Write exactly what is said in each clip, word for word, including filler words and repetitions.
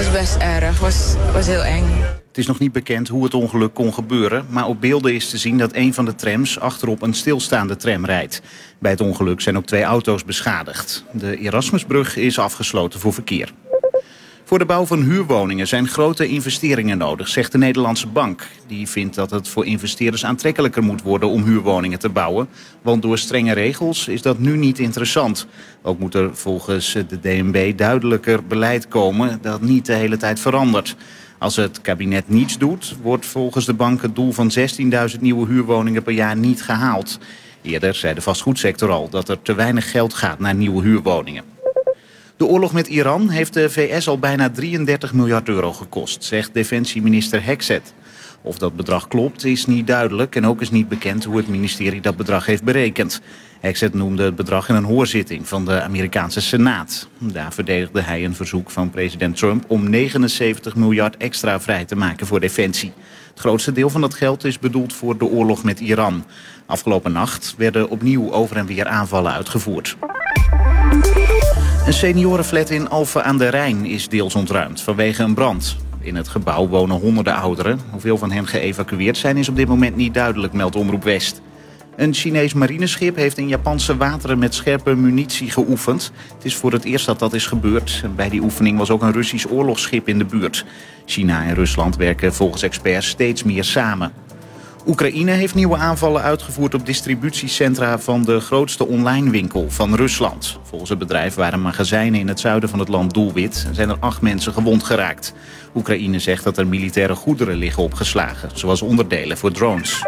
was best erg, was, was heel eng. Het is nog niet bekend hoe het ongeluk kon gebeuren, maar op beelden is te zien dat een van de trams achterop een stilstaande tram rijdt. Bij het ongeluk zijn ook twee auto's beschadigd. De Erasmusbrug is afgesloten voor verkeer. Voor de bouw van huurwoningen zijn grote investeringen nodig, zegt de Nederlandse Bank. Die vindt dat het voor investeerders aantrekkelijker moet worden om huurwoningen te bouwen. Want door strenge regels is dat nu niet interessant. Ook moet er volgens de D N B duidelijker beleid komen dat niet de hele tijd verandert. Als het kabinet niets doet, wordt volgens de bank het doel van zestienduizend nieuwe huurwoningen per jaar niet gehaald. Eerder zei de vastgoedsector al dat er te weinig geld gaat naar nieuwe huurwoningen. De oorlog met Iran heeft de V S al bijna drieëndertig miljard euro gekost, zegt defensieminister Hexet. Of dat bedrag klopt is niet duidelijk en ook is niet bekend hoe het ministerie dat bedrag heeft berekend. Hexet noemde het bedrag in een hoorzitting van de Amerikaanse Senaat. Daar verdedigde hij een verzoek van president Trump om negenenzeventig miljard extra vrij te maken voor defensie. Het grootste deel van dat geld is bedoeld voor de oorlog met Iran. Afgelopen nacht werden opnieuw over en weer aanvallen uitgevoerd. Een seniorenflat in Alphen aan de Rijn is deels ontruimd vanwege een brand. In het gebouw wonen honderden ouderen. Hoeveel van hen geëvacueerd zijn is op dit moment niet duidelijk, meldt Omroep West. Een Chinees marineschip heeft in Japanse wateren met scherpe munitie geoefend. Het is voor het eerst dat dat is gebeurd. Bij die oefening was ook een Russisch oorlogsschip in de buurt. China en Rusland werken volgens experts steeds meer samen. Oekraïne heeft nieuwe aanvallen uitgevoerd op distributiecentra van de grootste online winkel van Rusland. Volgens het bedrijf waren magazijnen in het zuiden van het land doelwit en zijn er acht mensen gewond geraakt. Oekraïne zegt dat er militaire goederen liggen opgeslagen, zoals onderdelen voor drones.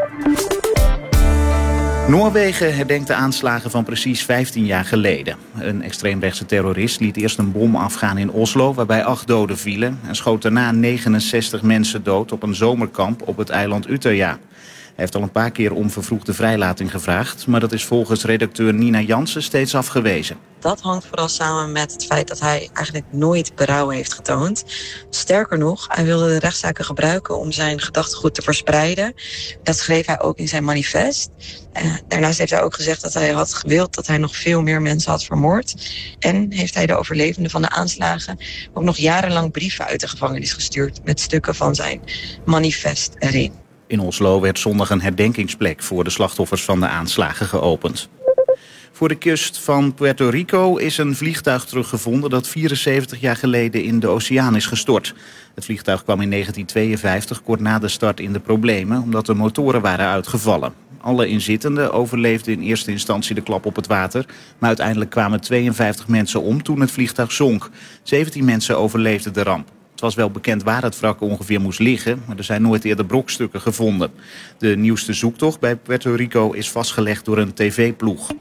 Noorwegen herdenkt de aanslagen van precies vijftien jaar geleden. Een extreemrechtse terrorist liet eerst een bom afgaan in Oslo, waarbij acht doden vielen, en schoot daarna negenenzestig mensen dood op een zomerkamp op het eiland Utøya. Hij heeft al een paar keer om vervroegde vrijlating gevraagd, maar dat is volgens redacteur Nina Jansen steeds afgewezen. Dat hangt vooral samen met het feit dat hij eigenlijk nooit berouw heeft getoond. Sterker nog, hij wilde de rechtszaken gebruiken om zijn gedachtegoed te verspreiden. Dat schreef hij ook in zijn manifest. Uh, daarnaast heeft hij ook gezegd dat hij had gewild dat hij nog veel meer mensen had vermoord. En heeft hij de overlevenden van de aanslagen ook nog jarenlang brieven uit de gevangenis gestuurd met stukken van zijn manifest erin. In Oslo werd zondag een herdenkingsplek voor de slachtoffers van de aanslagen geopend. Voor de kust van Puerto Rico is een vliegtuig teruggevonden dat vierenzeventig jaar geleden in de oceaan is gestort. Het vliegtuig kwam in negentien tweeënvijftig kort na de start in de problemen omdat de motoren waren uitgevallen. Alle inzittenden overleefden in eerste instantie de klap op het water, maar uiteindelijk kwamen tweeënvijftig mensen om toen het vliegtuig zonk. zeventien mensen overleefden de ramp. Het was wel bekend waar het wrak ongeveer moest liggen, maar er zijn nooit eerder brokstukken gevonden. De nieuwste zoektocht bij Puerto Rico is vastgelegd door een tv-ploeg.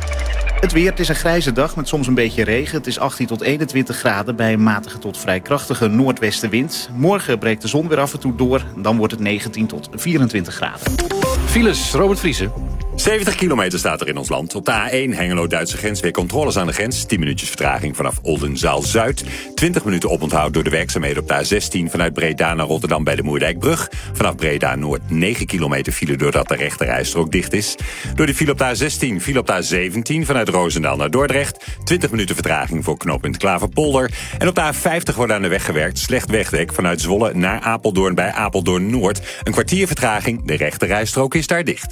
Het weer, het is een grijze dag met soms een beetje regen. Het is achttien tot eenentwintig graden bij een matige tot vrij krachtige noordwestenwind. Morgen breekt de zon weer af en toe door. Dan wordt het negentien tot vierentwintig graden. Files, Robert Vriesen. zeventig kilometer staat er in ons land. Op de A één Hengelo-Duitse grens weer controles aan de grens. tien minuutjes vertraging vanaf Oldenzaal-Zuid. twintig minuten oponthoud door de werkzaamheden op de A zestien... vanuit Breda naar Rotterdam bij de Moerdijkbrug. Vanaf Breda-Noord negen kilometer file doordat de rechterrijstrook dicht is. Door de file op de A zestien, file op de A zeventien vanuit Roosendaal naar Dordrecht. twintig minuten vertraging voor knooppunt Klaverpolder. En op de A vijftig wordt aan de weg gewerkt. Slecht wegdek vanuit Zwolle naar Apeldoorn bij Apeldoorn-Noord. Een kwartier vertraging, de rechterrijstrook is daar dicht.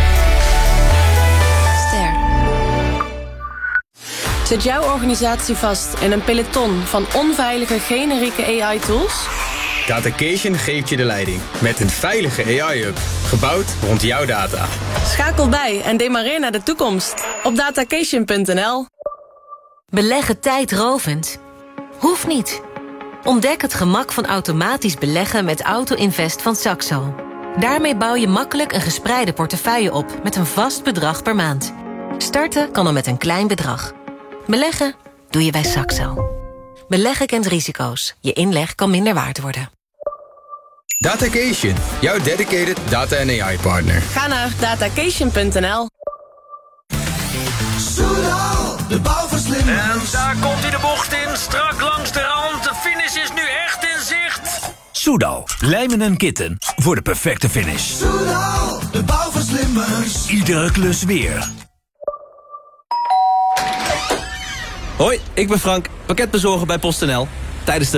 Zit jouw organisatie vast in een peloton van onveilige generieke A I-tools? Datacation geeft je de leiding met een veilige A I-hub, gebouwd rond jouw data. Schakel bij en demareer naar de toekomst op datacation punt n l. Beleggen tijdrovend? Hoeft niet. Ontdek het gemak van automatisch beleggen met Auto-Invest van Saxo. Daarmee bouw je makkelijk een gespreide portefeuille op met een vast bedrag per maand. Starten kan al met een klein bedrag. Beleggen doe je bij Saxo. Beleggen kent risico's. Je inleg kan minder waard worden. Datacation, jouw dedicated data- en A I-partner. Ga naar datacation punt n l. Soudal, de bouwverslinder. En daar komt hij de bocht in, strak langs de rand. De finish is nu echt in zicht. Soudal, lijmen en kitten voor de perfecte finish. Soudal, de bouwverslimmers. Iedere klus weer. Hoi, ik ben Frank, pakketbezorger bij PostNL. Tijdens de